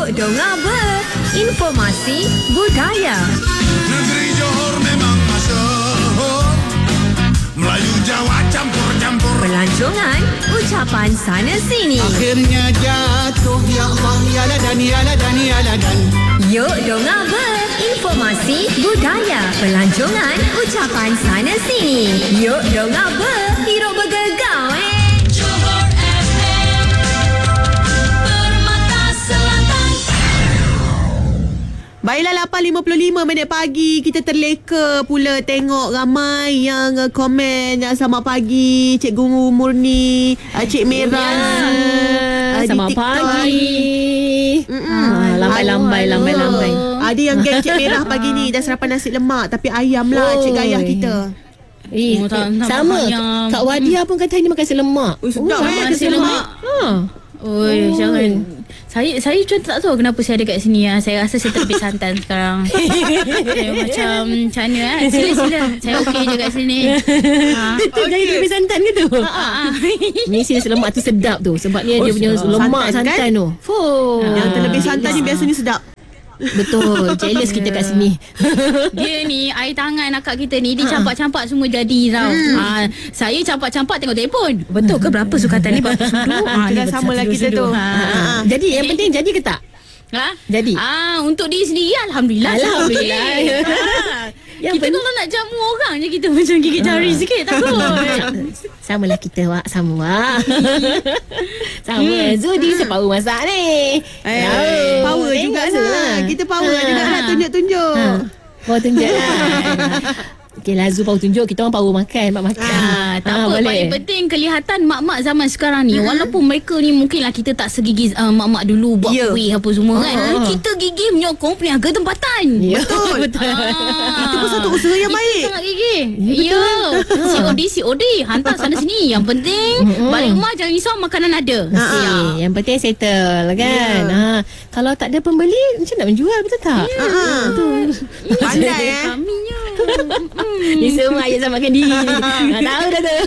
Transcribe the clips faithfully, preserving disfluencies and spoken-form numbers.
Yuk dengar ber informasi budaya. Negeri Johor memang masyhur, Melayu Jawa campur-campur. Pelancongan ucapan sana sini. Akhirnya jatuh, ya Allah, ya ladan, ya ladan, ya ladan. Yuk dengar ber informasi budaya. Pelancongan ucapan sana sini. Yuk dengar ber hidup bergegau eh. Baiklah, lapan lima puluh lima minit pagi. Kita terleka pula tengok ramai yang uh, komen uh, selamat pagi Cikgu Murni, uh, Cik Mera. Ya, uh, selamat pagi. Ah, lambai-lambai, lambai-lambai. Ada yang geng Cik Merah pagi ni dah sarapan nasi lemak, tapi ayam lah Cik Gayah kita. Eh, Oh, tak- tak sama. makan ayam. Kak Wadia pun kata hari ni makan nasi lemak. Oh, sedap sama eh, nasi nasi lemak. Ha. Oi, Oh. jangan. Saya saya macam tak tahu kenapa saya ada kat sini ah. Saya rasa saya terlebih santan sekarang. Saya macam macam mana ah. Sila sila. Saya okey je kat sini. Ha. Tu okay. Jadi lebih santan ke tu? Ah, ah. Ni nasi lemak tu sedap tu. Sebabnya Oh, dia punya sedap. lemak Santan, santan, kan? tu. Fuh. Yang terlebih santan ni biasanya sedap. Betul. Jealous kita kat sini. Dia ni air tangan akak kita ni dia campak-campak semua jadi tau. Hmm. Ha, saya campak-campak tengok telefon. Betul ke berapa sukatan ni berapa sudu? Ha, Itulah sama lah kita tu. Ha. Ha. Jadi yang penting jadi ke tak? Ha? Jadi? Ah, untuk diri sendiri alhamdulillah. Alhamdulillah. Ha. Yang Kita pen- kalau nak jamu orang je kita macam gigit jari sikit takut. Sama lah kita, Wak. Sama, Wak. Sama. Hmm. Zudi separuh masak ni. Eh, Tahu. power Tengok juga Zul. lah. Kita power Ha. juga lah tunjuk-tunjuk. Ha. Kau tunjuk lah. Okey lah, Zul power tunjuk. Kita orang power makan. Mak makan. Ah, tak apa, boleh. paling penting kelihatan mak-mak zaman sekarang ni, mm-hmm. walaupun mereka ni mungkinlah kita tak segigih uh, mak-mak dulu buat Ya. kuih apa semua kan, Ah. kita gigih menyokong peniaga tempatan. Ya. Betul. Betul. Ah. Itu pun satu usaha yang Itu baik. sangat gigih. Ya. C O D C O D hantar sana sini. Yang penting balik rumah jangan risau makanan ada. Eh, yang penting settle kan. Ya. Ha, kalau tak ada pembeli, macam nak menjual, betul tak? Ha. Pandai eh. Kaminya. Ni semua ayat sama makan diri. Ha, tahu dah tu.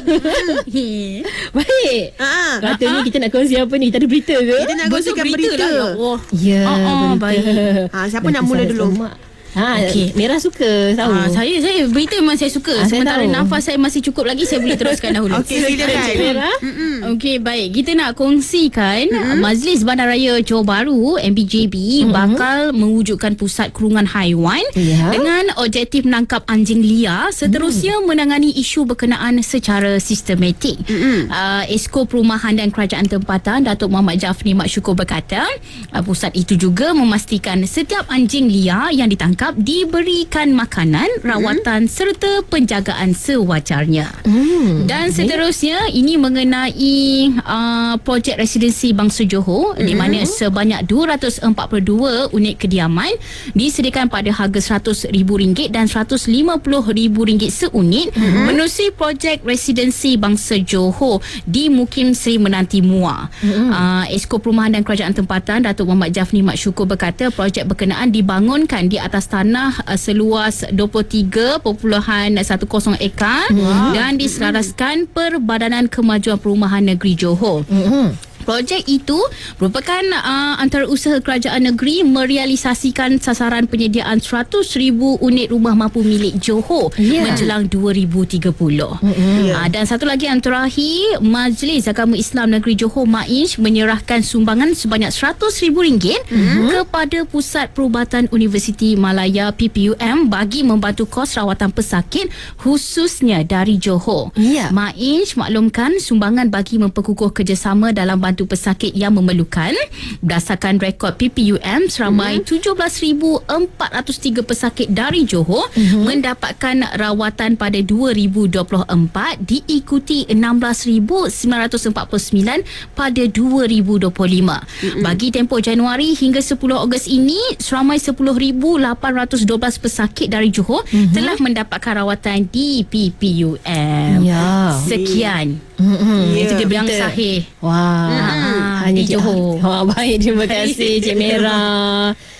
Baik. Ha. Katanya kita nak kongsi apa ni? Kita ada berita ke? Kita nak kongsikan berita. lah, ya Allah. Ya, Ah, ah, berita. baik. Ha, siapa nak mula dulu? Ha, Okey. Merah suka tahu. Ah, saya saya berita memang saya suka. Ah, saya Sementara tahu. nafas saya masih cukup lagi, saya boleh teruskan dahulu. Okey, silakan. Merah. Okey, baik. Kita nak kongsikan mm-hmm. Majlis Bandaraya Johor Bahru M B J B mm-hmm. bakal mewujudkan pusat kurungan haiwan Ya. dengan objektif menangkap anjing liar, seterusnya mm. menangani isu berkenaan secara sistematik. Mm-hmm. Uh, Esko Perumahan dan Kerajaan Tempatan Datuk Muhammad Jafni Mat Syukur berkata, uh, pusat itu juga memastikan setiap anjing liar yang ditangkap diberikan makanan, rawatan mm. serta penjagaan sewajarnya. Hmm. Dan seterusnya ini mengenai uh, projek residensi Bangsa Johor mm-hmm. di mana sebanyak dua ratus empat puluh dua unit kediaman disediakan pada harga seratus ribu ringgit dan seratus lima puluh ribu ringgit seunit mm-hmm. menerusi projek residensi Bangsa Johor di Mukim Seri Menanti Muar. Mm-hmm. Uh, Esko Perumahan dan Kerajaan Tempatan Datuk Muhammad Jafni Mat Syukur berkata projek berkenaan dibangunkan di atas tanah uh, seluas dua puluh tiga perpuluhan satu kosong ekar wow. dan diselaraskan Perbadanan Kemajuan Perumahan Negeri Johor. Hmm. Projek itu merupakan uh, antara usaha kerajaan negeri merealisasikan sasaran penyediaan seratus ribu unit rumah mampu milik Johor yeah. menjelang dua ribu tiga puluh. Mm-hmm. Uh, dan satu lagi yang terakhir, Majlis Agama Islam Negeri Johor M A I J menyerahkan sumbangan sebanyak seratus ribu ringgit mm-hmm. kepada Pusat Perubatan Universiti Malaya P P U M bagi membantu kos rawatan pesakit khususnya dari Johor. Ya. M A I J maklumkan sumbangan bagi memperkukuh kerjasama dalam bantu pesakit yang memerlukan. Berdasarkan rekod P P U M, seramai mm-hmm. tujuh belas ribu empat ratus tiga pesakit dari Johor mm-hmm. mendapatkan rawatan pada dua ribu dua puluh empat, diikuti enam belas ribu sembilan ratus empat puluh sembilan pada dua ribu dua puluh lima. Mm-hmm. Bagi tempoh Januari hingga sepuluh Ogos ini, seramai sepuluh ribu lapan ratus dua belas pesakit dari Johor mm-hmm. telah mendapatkan rawatan di P P U M. Ya. Sekian. Mm-hmm. Yeah. Itu dia bilang Betul. sahih. Wah. Ah, Hanya di Johor. Wah, baik, terima kasih Cik Merah.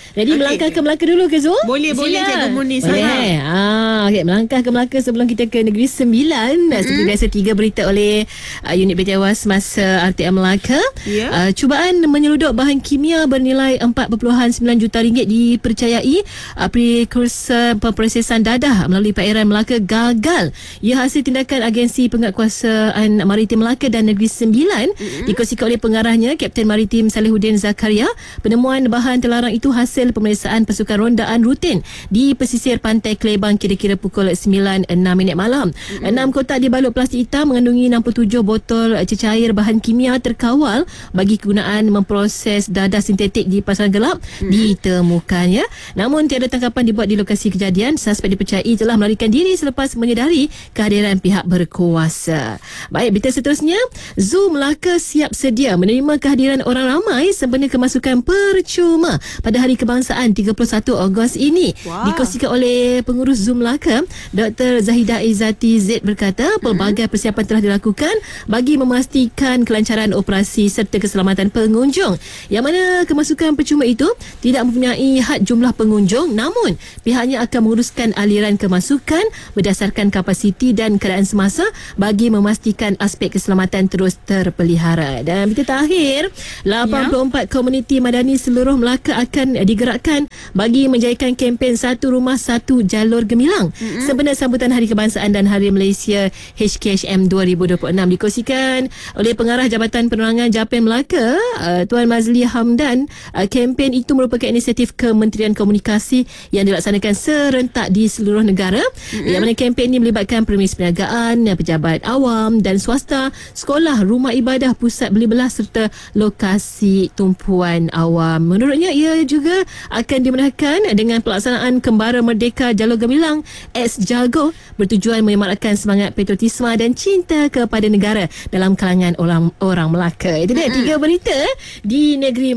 Jadi Okey. melangkah ke Melaka dulu ke Zul? Boleh, boleh, Cikgu Murni. Boleh. Selamat. Ah, okay. Melangkah ke Melaka sebelum kita ke Negeri Sembilan. Mm-hmm. Seperti biasa, tiga berita oleh uh, unit berita Semasa R T M Melaka. Ya. Uh, cubaan menyeluduk bahan kimia bernilai empat perpuluhan sembilan juta ringgit dipercayai uh, prekursor pemprosesan dadah melalui perairan Melaka gagal. Ia hasil tindakan Agensi Penguatkuasaan Maritim Melaka dan Negeri Sembilan. Mm-hmm. Dikongsikan oleh pengarahnya Kapten Maritim Salihuddin Zakaria. Penemuan bahan terlarang itu hasil pemeriksaan pasukan rondaan rutin di pesisir pantai Klebang kira-kira pukul sembilan enam minit malam. Mm-hmm. Enam kotak dibalut plastik hitam mengandungi enam puluh tujuh botol cecair bahan kimia terkawal bagi kegunaan memproses dadah sintetik di pasaran gelap mm-hmm. ditemukan ya. Namun tiada tangkapan dibuat di lokasi kejadian. Suspek dipercayai telah melarikan diri selepas menyedari kehadiran pihak berkuasa. Baik, berita seterusnya, Zoo Melaka siap sedia menerima kehadiran orang ramai sempena kemasukan percuma pada Hari Kebangsaan tiga puluh satu Ogos ini. Wah. Dikongsikan oleh pengurus Zoo Melaka, Doktor Zahida Izzati Z berkata, pelbagai persiapan telah dilakukan bagi memastikan kelancaran operasi serta keselamatan pengunjung. Yang mana kemasukan percuma itu tidak mempunyai had jumlah pengunjung, namun pihaknya akan menguruskan aliran kemasukan berdasarkan kapasiti dan keadaan semasa bagi memastikan aspek keselamatan terus terpelihara. Dan berita terakhir, lapan puluh empat ya. komuniti madani seluruh Melaka akan digerakkan bagi menjayakan kempen Satu Rumah Satu Jalur Gemilang mm-hmm. sempena sambutan Hari Kebangsaan dan Hari Malaysia H K H M dua ribu dua puluh enam. Dikongsikan oleh pengarah Jabatan Penerangan Japan Melaka, uh, Tuan Mazli Hamdan. Uh, kempen itu merupakan inisiatif Kementerian Komunikasi yang dilaksanakan serentak di seluruh negara. Mm-hmm. Yang mana kempen ini melibatkan permis perniagaan, pejabat awam dan swasta, sekolah, rumah ibadah, pusat beli belah serta lokasi tumpuan awam. Menurutnya ia juga akan dimudahkan dengan pelaksanaan Kembara Merdeka Jalur Gemilang X Jago bertujuan menyemarakkan semangat patriotisme dan cinta kepada negara dalam kalangan orang orang Melaka. Itu dia mm-hmm. tiga berita di negeri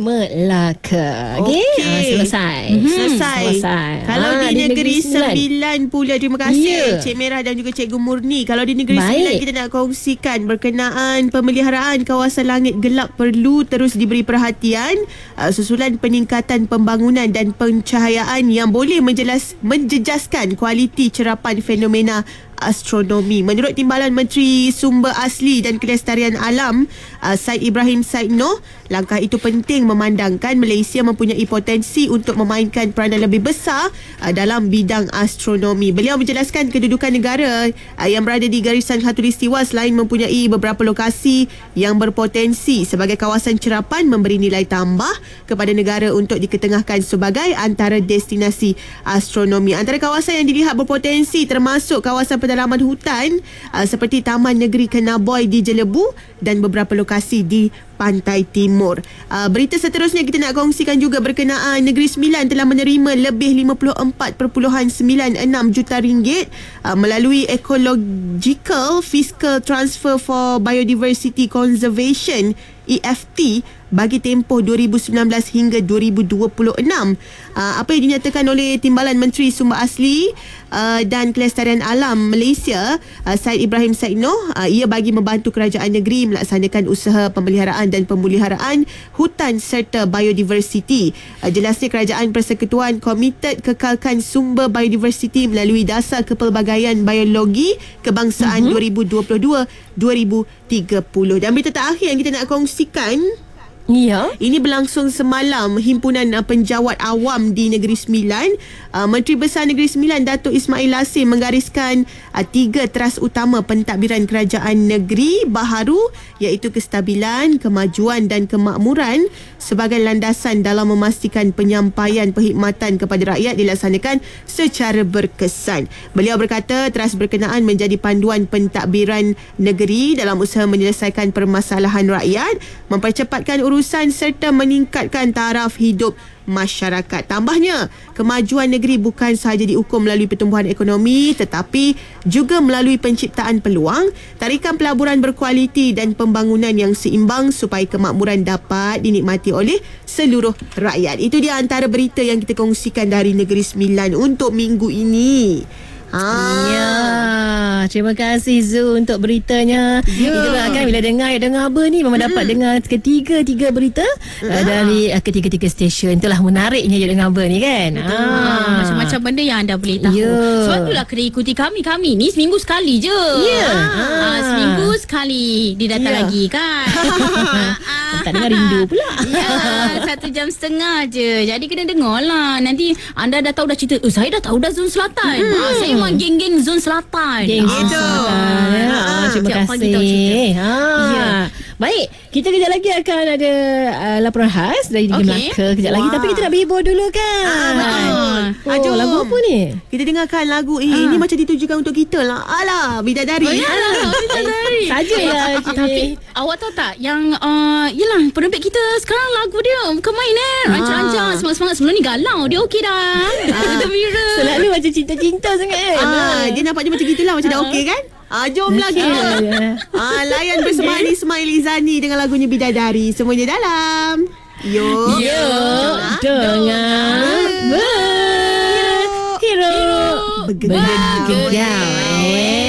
Melaka. Okey, Okey. ah, selesai. Mm-hmm. Selesai. selesai. Kalau Ah, di, di Negeri Sembilan. Sembilan pula, terima kasih Ya. Cik Merah dan juga Cikgu Murni. Kalau di Negeri Baik. Sembilan, kita nak kongsikan berkenaan pemeliharaan kawasan langit gelap perlu terus diberi perhatian uh, susulan peningkatan pembangunan dan pencahayaan yang boleh menjelas menjejaskan kualiti cerapan fenomena astronomi. Menurut Timbalan Menteri Sumber Asli dan Kelestarian Alam uh, Said Ibrahim Said Noh, langkah itu penting memandangkan Malaysia mempunyai potensi untuk memainkan peranan lebih besar uh, dalam bidang astronomi. Beliau menjelaskan kedudukan negara uh, yang berada di garisan khatulistiwa selain mempunyai beberapa lokasi yang berpotensi sebagai kawasan cerapan memberi nilai tambah kepada negara untuk diketengahkan sebagai antara destinasi astronomi. Antara kawasan yang dilihat berpotensi termasuk kawasan pedalaman hutan uh, seperti Taman Negeri Kenaboy di Jelebu dan beberapa lokasi di Pantai Timur. Uh, berita seterusnya kita nak kongsikan juga berkenaan Negeri Sembilan telah menerima lebih lima puluh empat perpuluhan sembilan enam juta ringgit uh, melalui Ecological Fiscal Transfer for Biodiversity Conservation E F T bagi tempoh dua ribu sembilan belas hingga dua ribu dua puluh enam. Uh, apa yang dinyatakan oleh Timbalan Menteri Sumber Asli uh, dan Kelestarian Alam Malaysia, uh, Said Ibrahim Said Noh, uh, ia bagi membantu kerajaan negeri melaksanakan usaha pemeliharaan dan pemuliharaan hutan serta biodiversiti. Uh, jelasnya kerajaan persekutuan komited kekalkan sumber biodiversiti melalui dasar kepelbagaian biologi kebangsaan mm-hmm. dua ribu dua puluh dua dua ribu tiga puluh. Dan berita terakhir yang kita nak kongsikan, Ya. ini berlangsung semalam himpunan uh, penjawat awam di Negeri Sembilan. Uh, Menteri Besar Negeri Sembilan Datuk Ismail Lasir menggariskan uh, tiga teras utama pentadbiran kerajaan negeri baharu, iaitu kestabilan, kemajuan dan kemakmuran sebagai landasan dalam memastikan penyampaian perkhidmatan kepada rakyat dilaksanakan secara berkesan. Beliau berkata teras berkenaan menjadi panduan pentadbiran negeri dalam usaha menyelesaikan permasalahan rakyat, mempercepatkan urusan serta meningkatkan taraf hidup masyarakat. Tambahnya, kemajuan negeri bukan sahaja diukur melalui pertumbuhan ekonomi tetapi juga melalui penciptaan peluang, tarikan pelaburan berkualiti dan pembangunan yang seimbang supaya kemakmuran dapat dinikmati oleh seluruh rakyat. Itu dia antara berita yang kita kongsikan dari Negeri Sembilan untuk minggu ini. Ah. Ya, terima kasih Zu untuk beritanya. Ya. Itulah kan bila dengar dengar apa ni memang hmm. dapat dengar ketiga-tiga berita uh, dari uh, ketiga-tiga stesen. Itulah menariknya je dengar apa ni kan. Ah, macam-macam benda yang anda boleh tahu. Ya. Sebab itulah kena ikuti kami. Kami ni seminggu sekali je. Ya. Ah, Ah. seminggu sekali dia datang Ya. lagi kan. Ah. Tak dengar rindu pula. Ya, satu jam setengah je. Jadi kena dengar lah. Nanti anda dah tahu dah cerita. Oh, saya dah tahu dah Zon Selatan. Hmm. Ah, saya memang geng-geng Zon Selatan. Geng Ah. Zon Selatan. Ya, Ah, terima tiap pagi tahu kasih. cerita. Ha. Ya. Baik, kita kejap lagi akan ada uh, laporan khas dari Negeri Okey. Melaka kejap lagi. Wah. Tapi kita nak berhibur dulu kan. Ah, betul. Oh, Ajom. lagu apa ni? Kita dengarkan lagu eh, ini macam ditujukan untuk kita lah. Alah, bidadari. Oh, yalah, bidadari. Sajalah. Tapi awak tahu tak yang uh, yelah penerbit kita sekarang lagu dia bukan main eh. Rancang-rancang semangat-semangat. Sebelum ni galau. Dia okey dah. Gembira. Selalu macam cinta-cinta sangat kan. Ah, dia nampak dia macam gitulah, macam dah okey kan? Ah, jom lagi. Ah, ya. Ah, layan bersama Ali Ismail Izani dengan lagunya Bidadari. Semuanya dalam. Yo. Yo, dengar berhero bergejau.